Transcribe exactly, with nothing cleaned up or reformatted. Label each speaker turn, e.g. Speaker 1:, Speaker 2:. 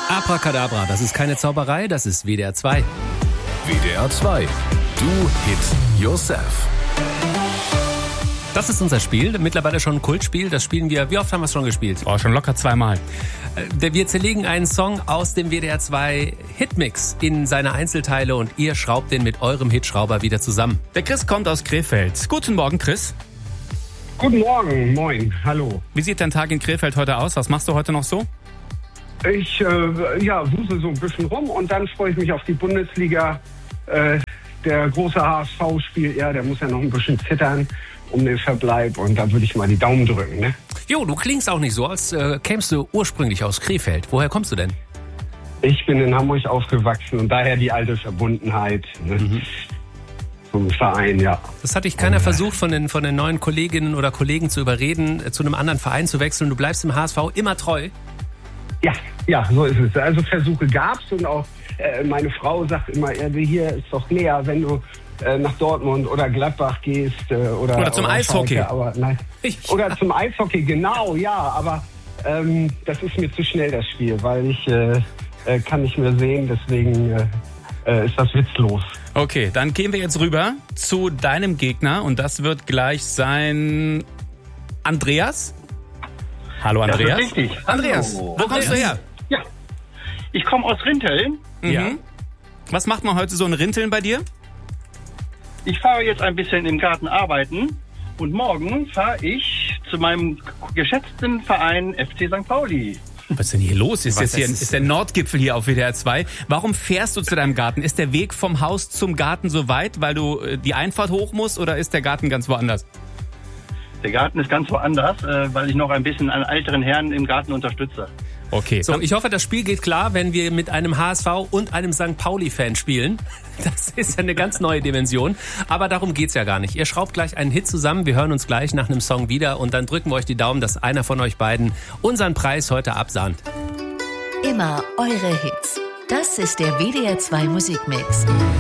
Speaker 1: Abracadabra, das ist keine Zauberei, das ist W D R zwei.
Speaker 2: W D R zwei. Do Hit Yourself.
Speaker 1: Das ist unser Spiel, mittlerweile schon ein Kultspiel. Das spielen wir, wie oft haben wir es schon gespielt?
Speaker 3: Oh, schon locker zweimal.
Speaker 1: Wir zerlegen einen Song aus dem W D R zwei Hitmix in seine Einzelteile und ihr schraubt den mit eurem Hitschrauber wieder zusammen.
Speaker 3: Der Chris kommt aus Krefeld. Guten Morgen, Chris.
Speaker 4: Guten Morgen, moin, hallo.
Speaker 3: Wie sieht dein Tag in Krefeld heute aus? Was machst du heute noch so?
Speaker 4: Ich äh, ja, wusel so ein bisschen rum und dann freue ich mich auf die Bundesliga. Äh, der große H S V spielt, ja, der muss ja noch ein bisschen zittern um den Verbleib und da würde ich mal die Daumen drücken, ne?
Speaker 1: Jo, du klingst auch nicht so, als äh, kämst du ursprünglich aus Krefeld. Woher kommst du denn?
Speaker 4: Ich bin in Hamburg aufgewachsen und daher die alte Verbundenheit, ne? Mhm. Zum Verein, ja.
Speaker 1: Das hat dich keiner versucht, von den, von den neuen Kolleginnen oder Kollegen zu überreden, äh, zu einem anderen Verein zu wechseln. Du bleibst dem H S V immer treu?
Speaker 4: Ja, ja, so ist es. Also Versuche gab's und auch äh, meine Frau sagt immer, ja, hier ist doch leer, wenn du äh, nach Dortmund oder Gladbach gehst. Äh, oder,
Speaker 3: oder zum
Speaker 4: oder
Speaker 3: Eishockey.
Speaker 4: Schalke, aber nein. Oder zum Eishockey, genau, ja. Aber ähm, das ist mir zu schnell, das Spiel, weil ich äh, äh, kann nicht mehr sehen, deswegen äh, äh, ist das witzlos.
Speaker 3: Okay, dann gehen wir jetzt rüber zu deinem Gegner und das wird gleich sein Andreas. Hallo Andreas.
Speaker 5: Das ist richtig.
Speaker 3: Andreas,
Speaker 5: Hallo.
Speaker 3: wo kommst du her?
Speaker 5: Ja, ich komme aus Rinteln.
Speaker 3: Mhm. Ja. Was macht man heute so in Rinteln bei dir?
Speaker 5: Ich fahre jetzt ein bisschen im Garten arbeiten und morgen fahre ich zu meinem geschätzten Verein F C Sankt Pauli.
Speaker 3: Was ist denn hier los? Ist,
Speaker 1: Was,
Speaker 3: jetzt hier,
Speaker 1: ist
Speaker 3: ist der Nordgipfel hier auf W D R zwei. Warum fährst du zu deinem Garten? Ist der Weg vom Haus zum Garten so weit, weil du äh, die Einfahrt hoch musst, oder ist der Garten ganz woanders?
Speaker 5: Der Garten ist ganz woanders, äh, weil ich noch ein bisschen an älteren Herren im Garten unterstütze.
Speaker 3: Okay.
Speaker 1: So, ich hoffe, das Spiel geht klar, wenn wir mit einem H S V und einem Sankt Pauli-Fan spielen. Das ist ja eine ganz neue Dimension. Aber darum geht's ja gar nicht. Ihr schraubt gleich einen Hit zusammen. Wir hören uns gleich nach einem Song wieder und dann drücken wir euch die Daumen, dass einer von euch beiden unseren Preis heute absahnt.
Speaker 6: Immer eure Hits. Das ist der W D R zwei Musikmix.